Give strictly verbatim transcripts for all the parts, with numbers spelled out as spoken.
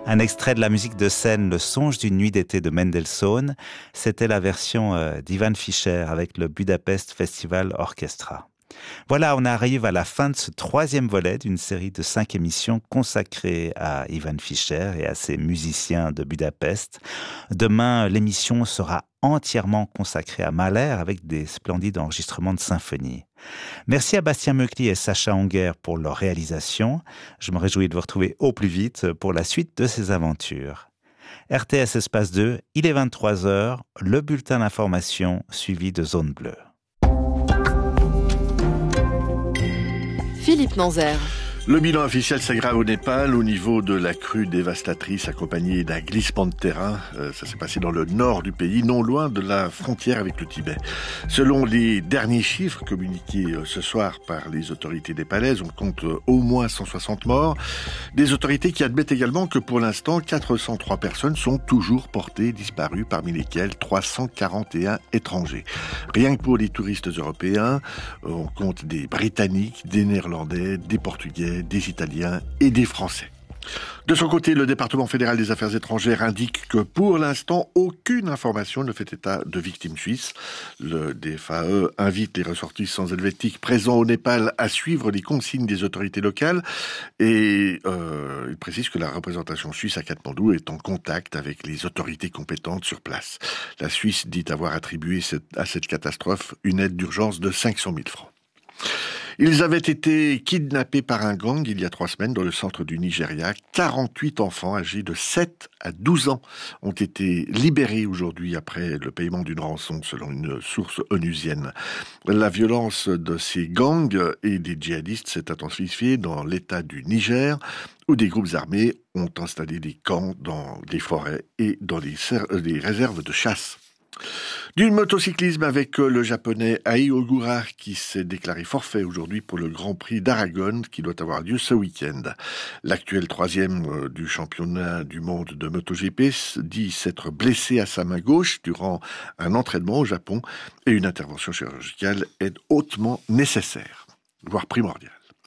Un extrait de la musique de scène Le songe d'une nuit d'été de Mendelssohn. C'était la version euh, d'Ivan Fischer avec le Budapest Festival Orchestra. Voilà, on arrive à la fin de ce troisième volet d'une série de cinq émissions consacrées à Ivan Fischer et à ses musiciens de Budapest. Demain, l'émission sera entièrement consacrée à Mahler avec des splendides enregistrements de symphonie. Merci à Bastien Meucli et Sacha Anguer pour leur réalisation. Je me réjouis de vous retrouver au plus vite pour la suite de ces aventures. R T S Espace deux, il est vingt-trois heures, le bulletin d'information suivi de Zone Bleue. Philippe Nanzer. Le bilan officiel s'aggrave au Népal au niveau de la crue dévastatrice accompagnée d'un glissement de terrain. Euh, ça s'est passé dans le nord du pays, non loin de la frontière avec le Tibet. Selon les derniers chiffres communiqués euh, ce soir par les autorités népalaises, on compte euh, au moins cent soixante morts. Des autorités qui admettent également que pour l'instant, quatre cent trois personnes sont toujours portées disparues, parmi lesquelles trois cent quarante et un étrangers. Rien que pour les touristes européens, euh, on compte des Britanniques, des Néerlandais, des Portugais, des Italiens et des Français. De son côté, le département fédéral des affaires étrangères indique que pour l'instant, aucune information ne fait état de victimes suisses. Le D F A E invite les ressortissants helvétiques présents au Népal à suivre les consignes des autorités locales et euh, il précise que la représentation suisse à Katmandou est en contact avec les autorités compétentes sur place. La Suisse dit avoir attribué cette, à cette catastrophe une aide d'urgence de cinq cent mille francs. Ils avaient été kidnappés par un gang il y a trois semaines dans le centre du Nigeria. quarante-huit enfants âgés de sept à douze ans ont été libérés aujourd'hui après le paiement d'une rançon, selon une source onusienne. La violence de ces gangs et des djihadistes s'est intensifiée dans l'état du Niger, où des groupes armés ont installé des camps dans les forêts et dans les, ser- les réserves de chasse. Du motocyclisme avec le japonais Ai Ogura qui s'est déclaré forfait aujourd'hui pour le Grand Prix d'Aragon qui doit avoir lieu ce week-end. L'actuel troisième du championnat du monde de MotoGP dit s'être blessé à sa main gauche durant un entraînement au Japon et une intervention chirurgicale est hautement nécessaire, voire primordiale.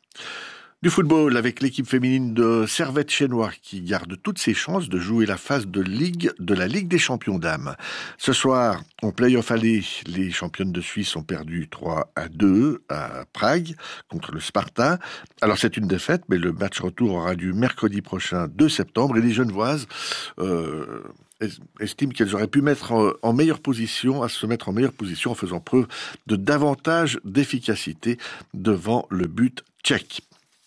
Du football avec l'équipe féminine de Servette-Chénois qui garde toutes ses chances de jouer la phase de Ligue de la Ligue des champions dames. Ce soir, en play-off aller, les championnes de Suisse ont perdu trois à deux à Prague contre le Sparta. Alors c'est une défaite, mais le match retour aura lieu mercredi prochain, deux septembre, et les Genevoises euh, estiment qu'elles auraient pu mettre en meilleure position, à se mettre en meilleure position en faisant preuve de davantage d'efficacité devant le but tchèque.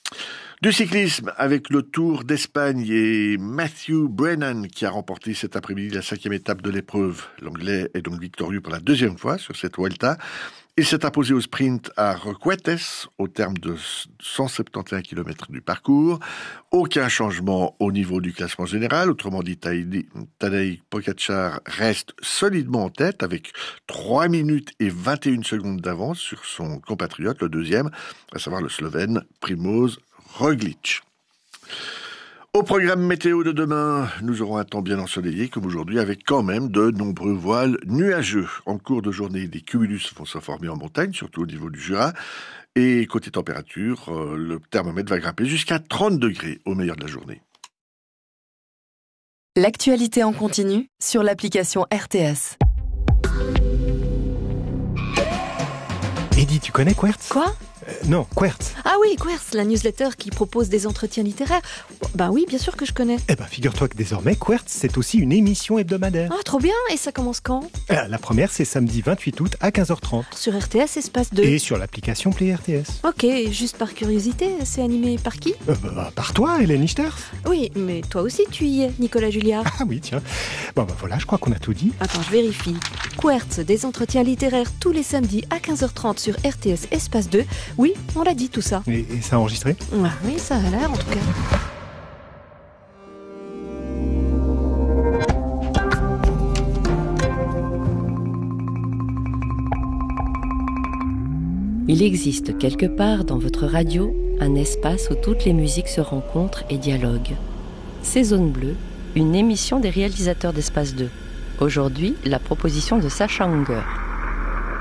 Du cyclisme avec le Tour d'Espagne et Matthew Brennan qui a remporté cet après-midi la cinquième étape de l'épreuve. L'Anglais est donc victorieux pour la deuxième fois sur cette Vuelta. Il s'est imposé au sprint à Requetes au terme de cent soixante et onze kilomètres du parcours. Aucun changement au niveau du classement général. Autrement dit, Tadej Pogačar reste solidement en tête avec trois minutes et vingt et une secondes d'avance sur son compatriote, le deuxième, à savoir le Slovène Primož Roglič. Au programme météo de demain, nous aurons un temps bien ensoleillé comme aujourd'hui avec quand même de nombreux voiles nuageux. En cours de journée, des cumulus vont se former en montagne, surtout au niveau du Jura. Et côté température, euh, le thermomètre va grimper jusqu'à trente degrés au meilleur de la journée. L'actualité en continu sur l'application R T S. Eddie, tu connais Quertz ? Quoi ? euh, Non, Quertz. Ah oui, Quertz, la newsletter qui propose des entretiens littéraires. Ben oui, bien sûr que je connais. Eh ben, figure-toi que désormais, Quertz, c'est aussi une émission hebdomadaire. Ah, trop bien. Et ça commence quand ? euh, La première, c'est samedi vingt-huit août à quinze heures trente. Sur R T S Espace deux. Et sur l'application Play R T S. Ok, juste par curiosité, c'est animé par qui ? euh, bah, Par toi, Hélène Lichters. Oui, mais toi aussi tu y es, Nicolas Julliard. Ah oui, tiens. Bon, bah voilà, je crois qu'on a tout dit. Attends, je vérifie. Quertz, des entretiens littéraires tous les samedis à quinze heures trente sur R T S Espace deux. Oui, on l'a dit tout ça. Et, et ça a enregistré ? Ah, oui, ça a l'air en tout cas. Il existe quelque part dans votre radio un espace où toutes les musiques se rencontrent et dialoguent. C'est Zone Bleue, une émission des réalisateurs d'Espace deux. Aujourd'hui, la proposition de Sacha Unger.